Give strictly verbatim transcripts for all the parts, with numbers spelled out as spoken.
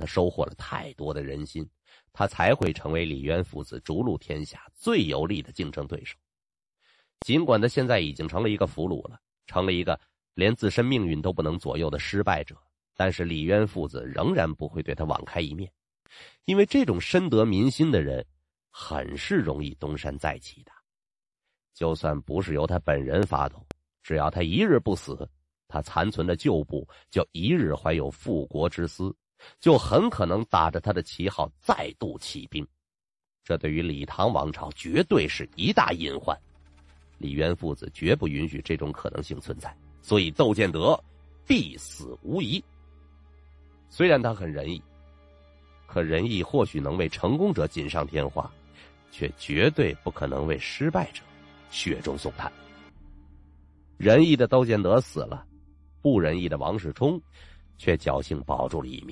收获了太多的人心，他才会成为李渊父子逐鹿天下最有力的竞争对手。尽管他现在已经成了一个俘虏了，成了一个连自身命运都不能左右的失败者，但是李渊父子仍然不会对他网开一面，因为这种深得民心的人很是容易东山再起的。就算不是由他本人发动，只要他一日不死，他残存的旧部就一日怀有复国之思，就很可能打着他的旗号再度起兵。这对于李唐王朝绝对是一大隐患，李渊父子绝不允许这种可能性存在，所以窦建德必死无疑。虽然他很仁义，可仁义或许能为成功者锦上添花，却绝对不可能为失败者雪中送炭。仁义的窦建德死了，不仁义的王世充却侥幸保住了一命。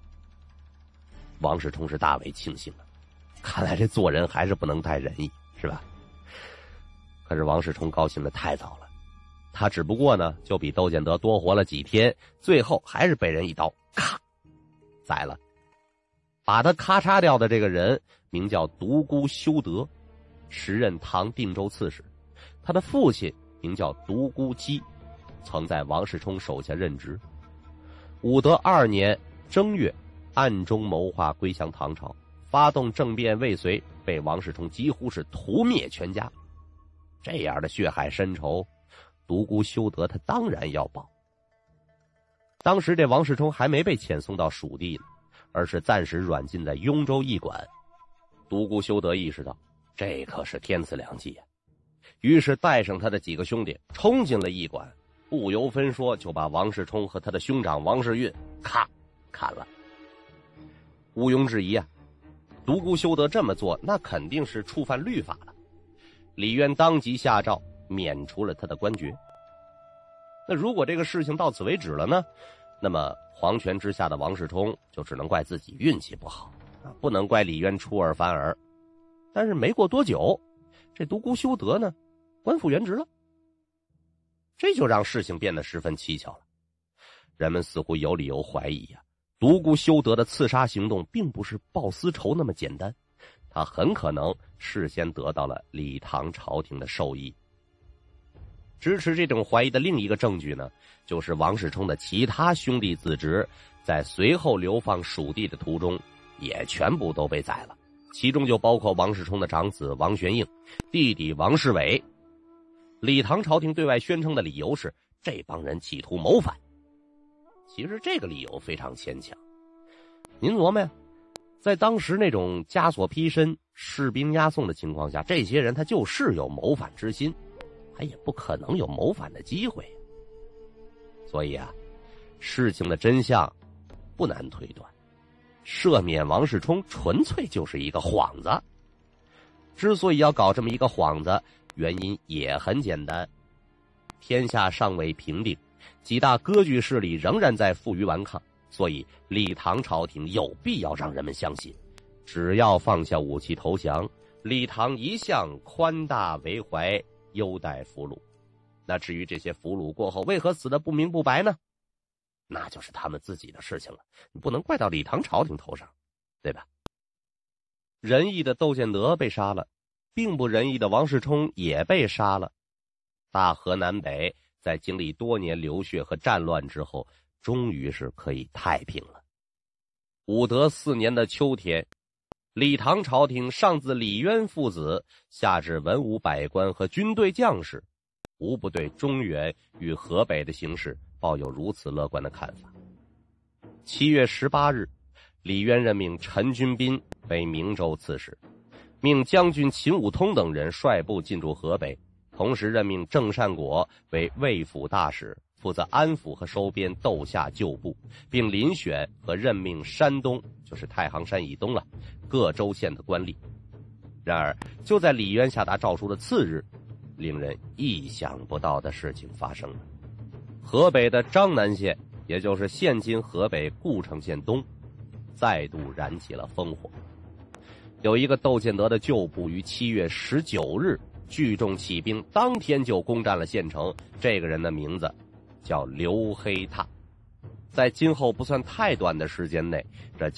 王世充是大为庆幸了，看来这做人还是不能太仁义，是吧？可是王世充高兴的太早了，他只不过呢就比窦建德多活了几天，最后还是被人一刀咔宰了。把他咔嚓掉的这个人名叫独孤修德，时任唐定州刺史，他的父亲名叫独孤基，曾在王世充手下任职。武德二年正月，暗中谋划归降唐朝，发动政变未遂，被王世充几乎是屠灭全家。这样的血海深仇，独孤修德他当然要报。当时这王世充还没被遣送到蜀地呢，而是暂时软禁在雍州驿馆。独孤修德意识到这可是天赐良机呀，于是带上他的几个兄弟冲进了驿馆，不由分说就把王世充和他的兄长王世运咔砍了。毋庸置疑啊，独孤修德这么做那肯定是触犯律法了。李渊当即下诏免除了他的官爵。那如果这个事情到此为止了呢，那么皇权之下的王世充就只能怪自己运气不好，不能怪李渊出尔反尔。但是没过多久，这独孤修德呢官复原职了，这就让事情变得十分蹊跷了。人们似乎有理由怀疑呀、啊，独孤修德的刺杀行动并不是报私仇那么简单，他很可能事先得到了李唐朝廷的授意。支持这种怀疑的另一个证据呢，就是王世充的其他兄弟子侄在随后流放蜀地的途中也全部都被宰了，其中就包括王世充的长子王玄应、弟弟王世伟。李唐朝廷对外宣称的理由是这帮人企图谋反，其实这个理由非常牵强。您琢磨呀，在当时那种枷锁披身、士兵押送的情况下，这些人他就是有谋反之心，他也不可能有谋反的机会。所以啊，事情的真相不难推断，赦免王世充纯粹就是一个幌子。之所以要搞这么一个幌子，原因也很简单，天下尚未平定，几大割据势力仍然在负隅顽抗，所以李唐朝廷有必要让人们相信，只要放下武器投降，李唐一向宽大为怀，优待俘虏。那至于这些俘虏过后为何死得不明不白呢？那就是他们自己的事情了，你不能怪到李唐朝廷头上，对吧？仁义的窦建德被杀了，并不仁义的王世充也被杀了。大河南北在经历多年流血和战乱之后，终于是可以太平了。武德四年的秋天，李唐朝廷上自李渊父子，下至文武百官和军队将士，无不对中原与河北的形势抱有如此乐观的看法。七月十八日，李渊任命陈君斌为明州刺史，命将军秦武通等人率部进驻河北，同时任命郑善果为卫府大使，负责安抚和收编斗下旧部，并遴选和任命山东，就是太行山以东了，各州县的官吏。然而就在李渊下达诏书的次日，令人意想不到的事情发生了。河北的张南县，也就是现今河北故城县东，再度燃起了烽火。有一个窦建德的旧部于七月十九日聚众起兵，当天就攻占了县城。这个人的名字叫刘黑闼。在今后不算太短的时间内，这